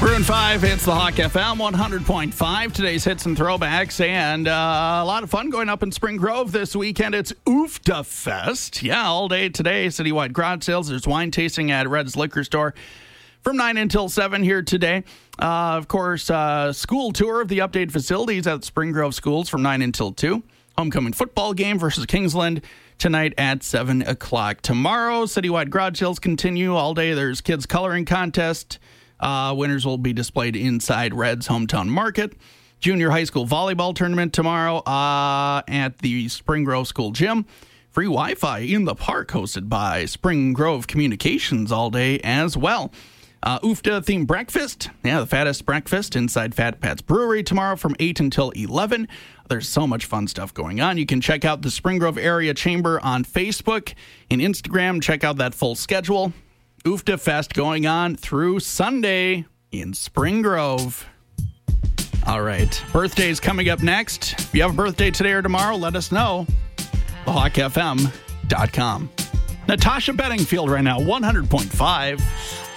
Bruin 5, it's the Hawk FM 100.5. Today's hits and throwbacks, and a lot of fun going up in Spring Grove this weekend. It's Oofda Fest. Yeah, all day today. Citywide garage sales. There's wine tasting at Red's Liquor Store from 9 until 7 here today. Of course, school tour of the updated facilities at Spring Grove schools from 9 until 2. Homecoming football game versus Kingsland tonight at 7 o'clock. Tomorrow, citywide garage sales continue all day. There's kids coloring contest. Winners will be displayed inside Red's Hometown Market. Junior high school volleyball tournament tomorrow at the Spring Grove School Gym. Free Wi-Fi in the park hosted by Spring Grove Communications all day as well. Oofda themed breakfast. Yeah, the fattest breakfast inside Fat Pat's Brewery tomorrow from 8 until 11. There's so much fun stuff going on. You can check out the Spring Grove Area Chamber on Facebook and Instagram. Check out that full schedule. Oofda Fest going on through Sunday in Spring Grove. All right. Birthdays coming up next. If you have a birthday today or tomorrow, let us know. TheHawkFM.com. Natasha Bedingfield right now, 100.5.